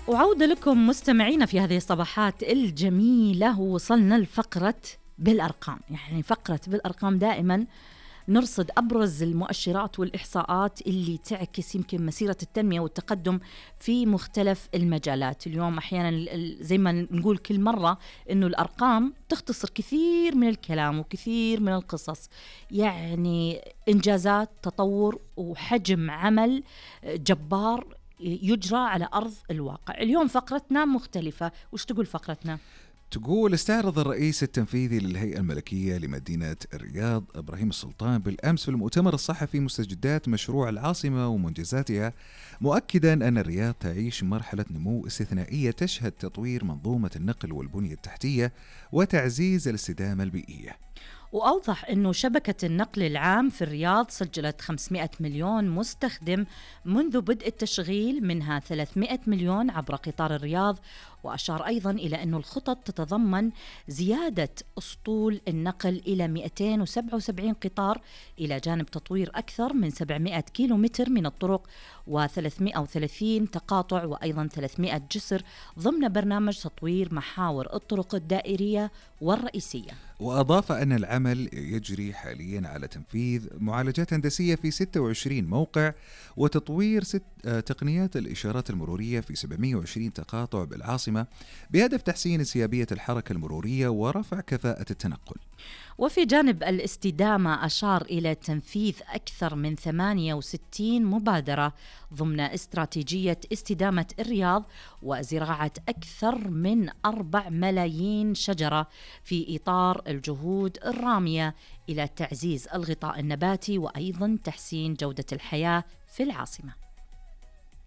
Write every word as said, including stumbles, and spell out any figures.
وعودة لكم مستمعينا في هذه الصباحات الجميلة، ووصلنا لفقرة بالأرقام. يعني فقرة بالأرقام دائما نرصد أبرز المؤشرات والإحصاءات اللي تعكس يمكن مسيرة التنمية والتقدم في مختلف المجالات. اليوم أحيانا زي ما نقول كل مرة إنه الأرقام تختصر كثير من الكلام وكثير من القصص، يعني إنجازات، تطور، وحجم عمل جبار يجرى على أرض الواقع. اليوم فقرتنا مختلفة. وش تقول فقرتنا؟ تقول: استعرض الرئيس التنفيذي للهيئة الملكية لمدينة الرياض إبراهيم السلطان بالأمس في المؤتمر الصحفي مستجدات مشروع العاصمة ومنجزاتها، مؤكدا أن الرياض تعيش مرحلة نمو استثنائية تشهد تطوير منظومة النقل والبنية التحتية وتعزيز الاستدامة البيئية. وأوضح أنه شبكة النقل العام في الرياض سجلت خمسمائة مليون مستخدم منذ بدء التشغيل، منها ثلاثمائة مليون عبر قطار الرياض. وأشار أيضا إلى أن الخطط تتضمن زيادة أسطول النقل إلى مئتين وسبعة وسبعين قطار، إلى جانب تطوير أكثر من سبعمائة كيلومتر من الطرق وثلاثمائة وثلاثين تقاطع وأيضا ثلاثمائة جسر ضمن برنامج تطوير محاور الطرق الدائرية والرئيسية. وأضاف أن العمل يجري حاليا على تنفيذ معالجات هندسية في ستة وعشرين موقع وتطوير ست تقنيات الإشارات المرورية في سبعمائة وعشرين تقاطع بالعاصمة بهدف تحسين انسيابية الحركة المرورية ورفع كفاءة التنقل. وفي جانب الاستدامة أشار إلى تنفيذ أكثر من ثمانية وستين مبادرة ضمن استراتيجية استدامة الرياض وزراعة أكثر من أربع ملايين شجرة في إطار الجهود الرامية إلى تعزيز الغطاء النباتي وأيضا تحسين جودة الحياة في العاصمة.